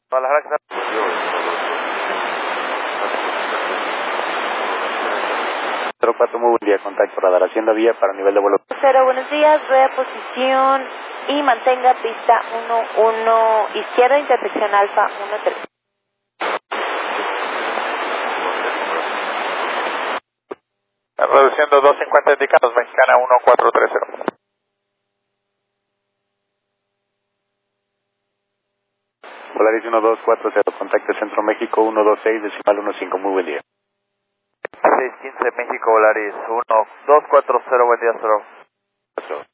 Guadalajara, Cero 4, muy buen día, contacto radar, Hacienda Vía para nivel de vuelo. 0, buenos días, rueda posición y mantenga pista 1, izquierda, intersección alfa 1, 3. reduciendo 250 indicados, mexicana 1430. Volaris 1240, contacto Centro México 126, decimal 15, muy buen día. 615 México, Volaris 1240, buen día, 0.